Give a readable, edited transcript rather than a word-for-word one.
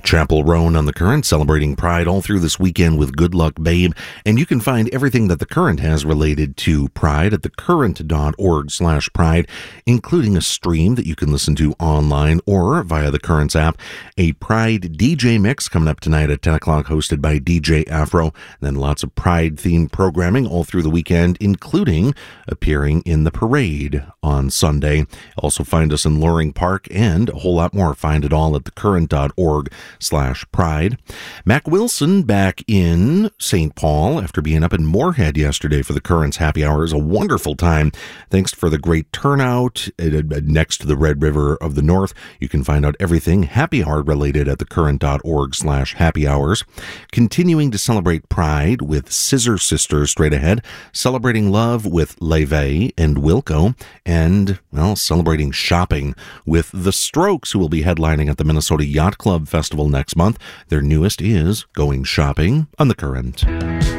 Chapel Roan on the Current, celebrating Pride all through this weekend with Good Luck Babe. And you can find everything that the Current has related to Pride at thecurrent.org/pride, including a stream that you can listen to online or via the Current's app. A Pride DJ mix coming up tonight at 10 o'clock, hosted by DJ Afro. And then lots of Pride-themed programming all through the weekend, including appearing in the parade on Sunday. Also find us in Loring Park and a whole lot more. Find it all at thecurrent.org/pride. Mac Wilson back in St. Paul after being up in Moorhead yesterday for the Current's Happy Hour. It was a wonderful time. Thanks for the great turnout next to the Red River of the North. You can find out everything Happy Hour related at thecurrent.org/happy hours. Continuing to celebrate Pride with Scissor Sisters straight ahead, celebrating love with Leve and Wilco, and, well, celebrating shopping with The Strokes, who will be headlining at the Minnesota Yacht Club Festival next month. Their newest is Going Shopping on the Current.